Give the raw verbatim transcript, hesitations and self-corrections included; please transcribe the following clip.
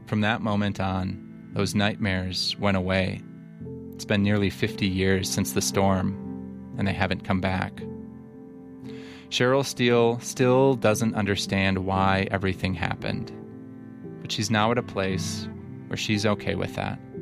From that moment on, those nightmares went away. It's been nearly fifty years since the storm, and they haven't come back. Cheryl Steele still doesn't understand why everything happened, but she's now at a place where she's okay with that.